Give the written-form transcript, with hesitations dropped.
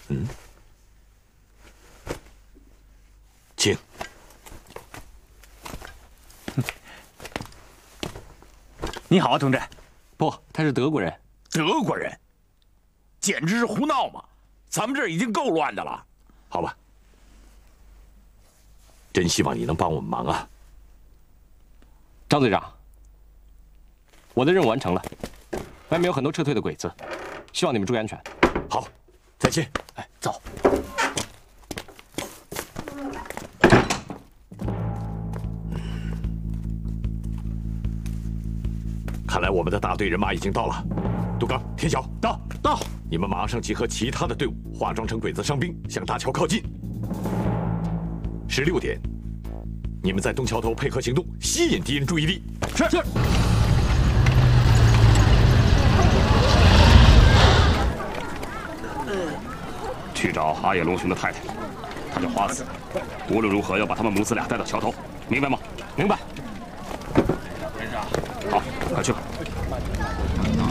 嗯，请。 你好啊，同志。 不，他是德国人。 德国人，简直是胡闹嘛！咱们这儿已经够乱的了。 好吧，真希望你能帮我们忙啊， 张队长。我的任务完成了，外面有很多撤退的鬼子，希望你们注意安全。 好，再见。 哎，走。 看来我们的大队人马已经到了。杜刚、田晓，到！你们马上集合其他的队伍，化妆成鬼子伤兵，向大桥靠近。16点，你们在东桥头配合行动，吸引敌人注意力。 是。 去找阿野龙雄的太太，她叫花子。无论如何要把他们母子俩带到桥头，明白吗？ 明白。 好，快去吧。